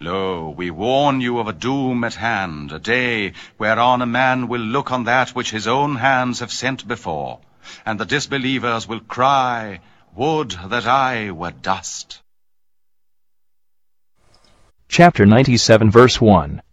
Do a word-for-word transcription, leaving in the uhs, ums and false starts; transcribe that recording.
Lo, we warn you of a doom at hand, a day whereon a man will look on that which his own hands have sent before, and the disbelievers will cry, Would that I were dust. Chapter ninety-seven, verse one.